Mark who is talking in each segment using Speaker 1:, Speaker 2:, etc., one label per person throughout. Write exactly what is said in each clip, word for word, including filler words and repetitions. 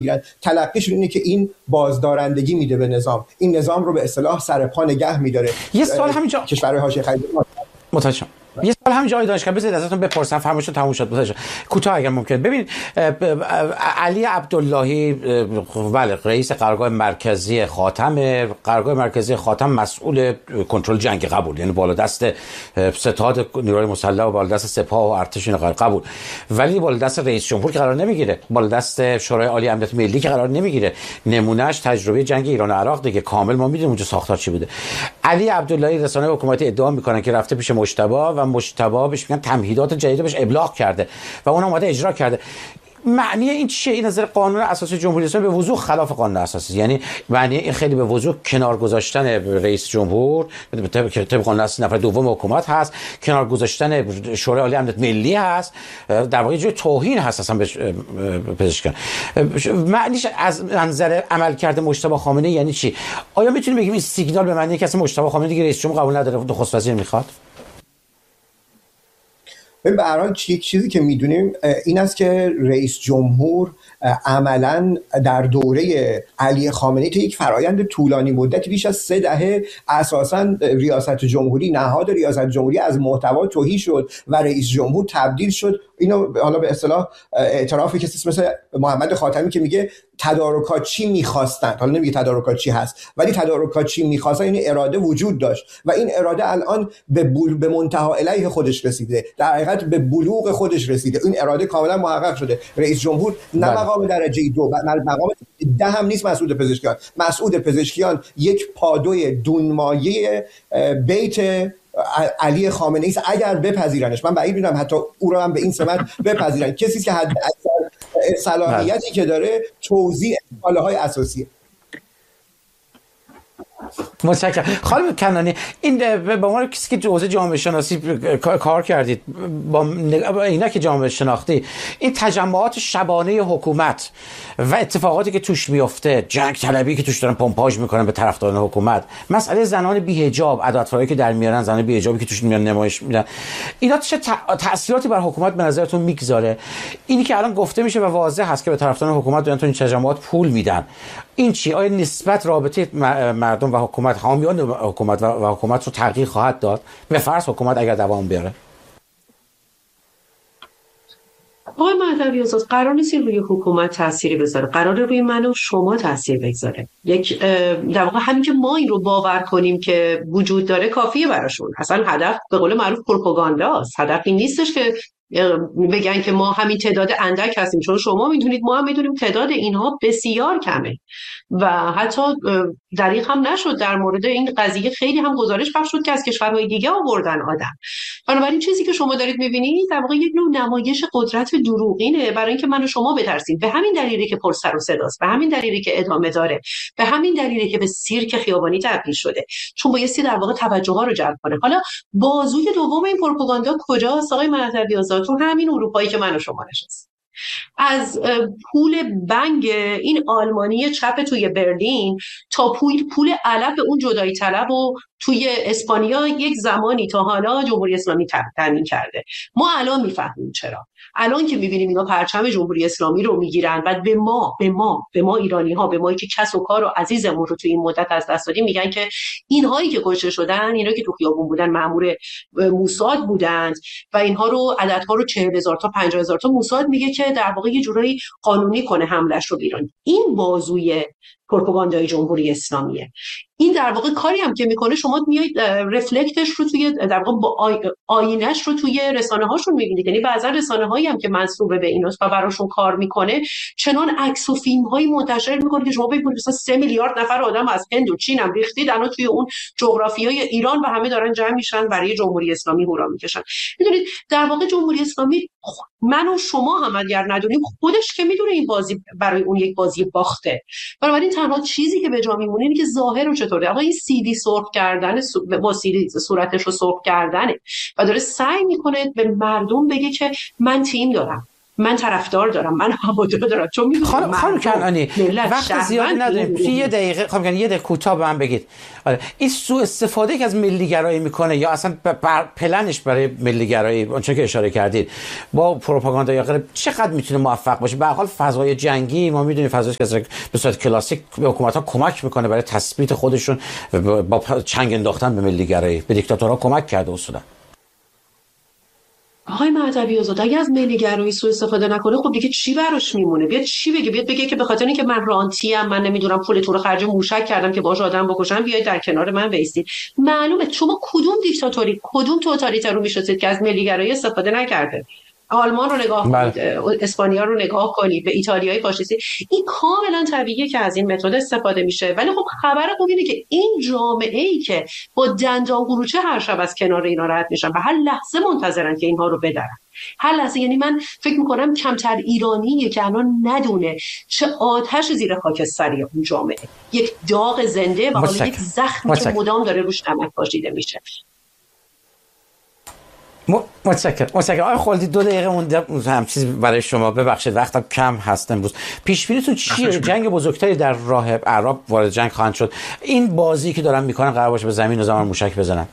Speaker 1: تلقیشون اینه که این بازدارندگی میده به نظام، این نظام رو به اصطلاح سر پا نگه میداره.
Speaker 2: یه سوال همینجا
Speaker 1: کشورهای حاشیه خلیج
Speaker 2: متوجهم. یه سوال همینجا آقای دانشگاه بذارید ازتون بپرسم، فرمایشتون تموم شد. بذارید کوتاه اگر ممکنه. ببین علی عبداللهی بله رئیس قرارگاه مرکزی خاتم، قرارگاه مرکزی خاتم مسئول کنترل جنگ قبول، یعنی بالا دست ستاد نیروهای مسلح و بالا دست سپاه و ارتش اینا قبول، ولی بالا دست رئیس جمهور که قرار نمیگیره، بالا دست شورای عالی امنیت ملی که قرار نمیگیره. نمونهش تجربه جنگ ایران و عراق دیگه، کامل ما میدونیم اونجا ساختار چی بوده. علی عبداللهی رسانه حکومتی ادعا میکنن که رفته پیش مجتبی و مجتبی بهش میگن تمهیدات جدید بهش ابلاغ کرده و اون اومده اجرا کرده. معنی این چیه؟ این نظر قانون اساسی جمهوری اسلامی به وضوح خلاف قانون اساسی، یعنی معنی این خیلی به وضوح کنار گذاشتن رئیس جمهور که طبق قانون اساسی نفر دوم حکومت هست، کنار گذاشتن شورای عالی امنیت ملی هست، در واقع جای توهین هست اصلا به پزشکان. معنیش از منظر عملکرد مجتبی خامنه‌ای یعنی چی؟ آیا میتونیم بگیم این سیگنال به معنی که اصلا مجتبی خامنه‌ای دیگه رئیس جمهور قبول نداره، نخست وزیر میخواد؟
Speaker 1: به هر حال چیزی که میدونیم این است که رئیس جمهور عملاً در دوره علی خامنه‌ای تا یک فرایند طولانی مدتی بیش از سه دهه اساساً ریاست جمهوری، نهاد ریاست جمهوری از محتوا تهی شد و رئیس جمهور تبدیل شد. اینو حالا به اصطلاح اعترافی کسی مثل محمد خاتمی که میگه تدارکات چی میخواستند، حالا نمیگه تدارکات چی هست ولی تدارکات چی میخواستن، این اراده وجود داشت و این اراده الان به بول به منتها الیه خودش رسیده، در حقیقت به بلوغ خودش رسیده. این اراده کاملا محقق شده. رئیس جمهور نه مقام درجه دو، مقام ده هم نیست مسعود پزشکیان. مسعود پزشکیان یک پادوی دونمایه بیت علی خامنه‌ای است اگر بپذیرنش. من بعید میدونم حتی او رو هم به این سمت بپذیرن. کسی که حد صلاحیتی که داره توزیع کالاهای اساسیه.
Speaker 2: متشکرم. خانم کنانی، این به عنوان کسی که جزء جامعه شناسی کار کردید، با اینا که جامعه شناختی، این تجمعات شبانه حکومت و اتفاقاتی که توش میفته، جنگ طلبی که توش دارن پمپاژ میکنن به طرفداران حکومت، مسئله زنان بی‌حجاب، عدالت‌فرایی که در میارن، زنان بی‌حجابی که توش میان نمایش میدن، اینا چه تأثیراتی بر حکومت به نظرتون میگذاره؟ اینی که الان گفته میشه و واضح هست که به طرفداران حکومت دارن تو این تجمعات پول میدن، این چی؟ آیا نسبت رابطه مردم و حکومت، حامیان حکومت و حکومت رو تغییر خواهد داد؟ به فرض حکومت اگر دوام بیاره.
Speaker 3: آقای مهدوی آزاد، قرار نیست روی حکومت تأثیری بذاره، قراره روی من و شما تأثیر بگذاره. یک در واقع همین که ما این رو باور کنیم که وجود داره کافیه براشون. اصلا هدف به قول معروف پروپاگانداست. هدف این نیستش که بگن که ما همین تعداد اندک هستیم، چون شما میدونید ما هم میدونیم تعداد اینها بسیار کمه و حتی دریغ هم نشد در مورد این قضیه خیلی هم گزارش پخش شد که از کشورهای دیگه آوردن آدم. بنابراین چیزی که شما دارید میبینید در واقع یک نوع نمایش قدرت دروغینه برای اینکه من و شما بترسیم. به همین دلیلی که پر سر و صداست، به همین دلیلی که ادامه داره، به همین دلیلی که به سیرک خیابانی تبدیل شده، چون بایستی در واقع توجه ها رو جلب کنه. حالا بازوی دوم این پروپاگاندا کجاست آقای مهدوی آزاد؟ تو همین اروپایی که من و شما نشستیم. از پول بنگ این آلمانی چپ توی برلین تا پول پول علف اون جدایی طلب و توی اسپانیا یک زمانی تا حالا جمهوری اسلامی تامین کرده. ما الان میفهمیم چرا. الان که میبینیم اینا پرچم جمهوری اسلامی رو میگیرن و به ما به ما به ما ایرانی ها، به ما که کس و کار و عزیزمون رو توی این مدت از دست دادیم، میگن که اینهایی که کشته شدن، اینا که تو خیابون بودن مأمور موساد بودند و اینها رو عددها رو چهل هزار تا پنجاه هزار تا موساد میگه که در واقع یه جورایی قانونی کنه حملش رو بیرون. این بازوی پروپاگاندای جمهوری اسلامیه. این در واقع کاری هم که میکنه، شما میایید رفلکتش رو توی در واقع با آی... آینش رو توی رسانه هاشون میبینید. یعنی بعضا رسانه هایی هم که منسوب به ایناست و براشون کار میکنه چنان عکس و فیلم هایی منتشر میکنه که شما ببینید مثلا سه میلیارد نفر آدم از هند و چین هم ریختید الان توی اون جغرافیای ایران و همه دارن جمع میشن برای جمهوری اسلامی هورا میکشن. میدونید در واقع جمهوری اسلامی، من و شما هم اگر ندونیم، خودش که میدونه این بازی برای اون یک بازی باخته. بنابراین تنها چیزی که به جا میمونه اینه که ظاهر رو چطوره. آقا این سی دی سرخ کردن، با سی دی صورتش رو سرخ کردنه و داره سعی میکنه به مردم بگه که من تیم دارم، من طرفدار دارم، من هوادار دارم، چون میدونم
Speaker 2: خانم خانم کنعانی وقت زیادی نداریم، توی یه دقیقه خانم کنعانی یه دقیقه کوتاه به من بگید آره این سوء استفاده که از ملی گرایی میکنه یا اصلا بر پلنش برای ملی گرایی اونچه که اشاره کردید با پروپاگاندا یا غیره چقدر میتونه موفق باشه؟ به هر حال فضای جنگی ما میدونیم فضایی که به صورت کلاسیک به حکومت‌ها کمک میکنه برای تثبیت خودشون با چنگ انداختن به ملی گرایی، به دیکتاتورها کمک کرده اصولا.
Speaker 3: آقای مهدوی آزاد اگه از ملی گرایی سوء استفاده نکنه خب دیگه چی براش میمونه؟ بیاد چی بگه؟ بیاد بگه که به خاطر اینکه من رانتی ام، من نمیدونم پول تو رو خرج موشک کردم که باهاش آدم بکشم، بیاید در کنار من بایستید. معلومه شما کدوم دیکتاتوری کدوم توتالیتر رو میشناسید که از ملی گرایی استفاده نکرده؟ آلمان رو نگاه کنید، اسپانیا رو نگاه کنید، به ایتالیای فاشیستی. این کاملا طبیعیه که از این متد استفاده میشه، ولی خب خبر خوب اینه که این جامعه‌ای که با دندان قروچه هر شب از کنار اینا رد میشن و هر لحظه منتظرن که اینها رو بدرن، هر لحظه. یعنی من فکر میکنم کمتر ایرانیه که الان ندونه چه آتش زیر خاکستری اون جامعه، یک داغ زنده و حالا یک زخمی که مدام داره روش نمک پاشیده میشه.
Speaker 2: متشکرم متشکرم آقای خلدی دو دقیقه مونده هم چیزی برای شما، ببخشید وقتم کم هست امروز. پیش بینیتون چیه؟ جنگ بزرگتری در راه اعراب وارد جنگ خواهند شد، این بازی که دارن میکنن قرار باشه به زمین و زمان موشک بزنن؟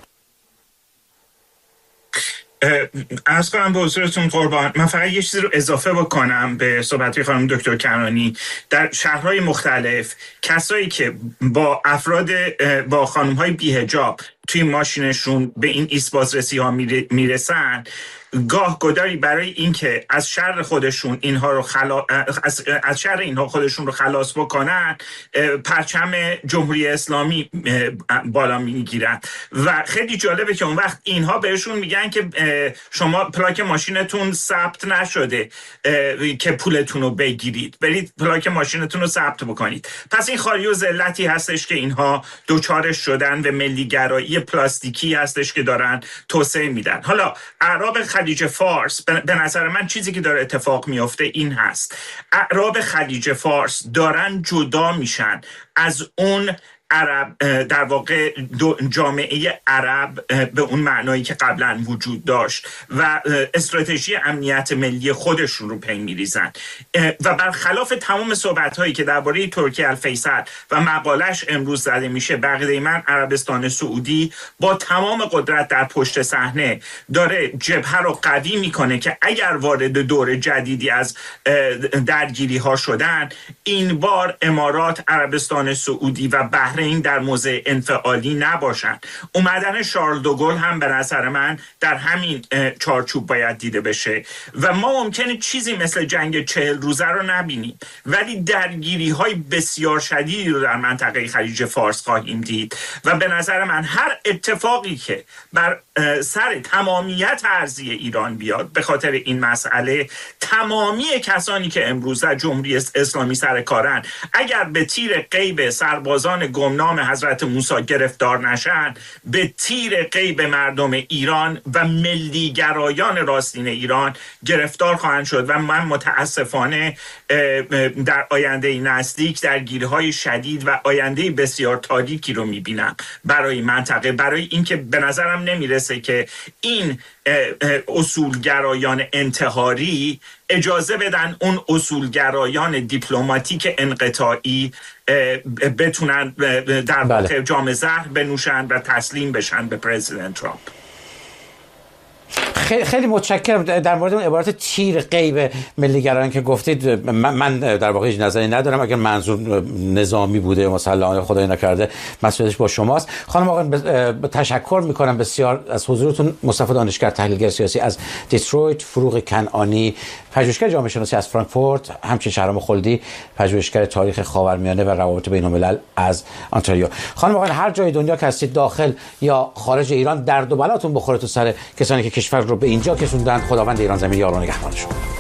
Speaker 4: عرض کنم به حضورتون قربان، من فقط یه چیزی رو اضافه بکنم به صحبت‌های خانم دکتر کنعانی. در شهرهای مختلف کسایی که با افراد با خانم‌های بی‌حجاب توی ماشینشون به این ایست بازرسی ها میرسن، گاه گداری برای اینکه از شر خودشون اینها رو خلا... از... از شر اینها خودشون رو خلاص بکنن پرچم جمهوری اسلامی بالا میگیرن و خیلی جالبه که اون وقت اینها بهشون میگن که شما پلاک ماشینتون ثبت نشده که پولتون رو بگیرید، برید پلاک ماشینتون رو ثبت بکنید. پس این خاری و ذلتی هستش که اینها دوچارش شدن و ملیگرایی پلاستیکی هستش که دارن توسعه میدن. حالا اعراب خلیج فارس به نظر من چیزی که داره اتفاق میفته این هست، اعراب خلیج فارس دارن جدا میشن از اون عرب، در واقع جامعه عرب به اون معنایی که قبلا وجود داشت و استراتژی امنیت ملی خودشون رو پی میریزن و برخلاف تمام صحبت‌هایی که درباره ترکیه الفیصل و مقالش امروز زده میشه، بقیه من عربستان سعودی با تمام قدرت در پشت صحنه داره جبهه رو قوی میکنه که اگر وارد دور جدیدی از درگیری ها شدن، این بار امارات، عربستان سعودی و بحرین این در موضع انفعالی نباشن. اومدن شارل دوگل هم به نظر من در همین چارچوب باید دیده بشه و ما ممکنه چیزی مثل جنگ چهل روزه رو نبینیم، ولی درگیری های بسیار شدیدی رو در منطقه خلیج فارس خواهیم دید و به نظر من هر اتفاقی که بر سر تمامیت ارضی ایران بیاد به خاطر این مسئله، تمامی کسانی که امروز در جمهوری اسلامی سر کارن اگر به تیر غیب سربازان گمنام حضرت موسی گرفتار نشن، به تیر غیب مردم ایران و ملیگرایان راستین ایران گرفتار خواهند شد و من متاسفانه در آینده نزدیک درگیری‌های شدید و آینده بسیار تاریکی رو می‌بینم برای منطقه، برای اینکه به نظرم نمیرسه که این اصولگرایان انتحاری اجازه بدن اون اصولگرایان دیپلماتیک انقطاعی بتونن در واقع جام زهر بنوشن و تسلیم بشن به پرزیدنت ترامپ.
Speaker 2: خیلی خیلی متشکرم. در مورد اون عبارت تیر غیب ملیگرایان که گفتید، من در واقع هیچ نظری ندارم، اگر منظور نظامی بوده مثلا خدای نکرده مسئولیتش با شماست. خانم آقایان تشکر میکنم بسیار از حضورتون. مصطفی دانشگر، تحلیلگر سیاسی از دیترویت، فروغ کنعانی پژوهشگر جامعه شناسی از فرانکفورت، همچنین شهرام خلدی پژوهشگر تاریخ خاورمیانه و روابط بین الملل از آنتاریو. خانم آقایان هر جای دنیا که هستید، داخل یا خارج ایران، درد و بلاتون بخوره تو سر کسانی که کشور رو به اینجا کشوندن. خداوند ایران زمین یار و نگهبانشون.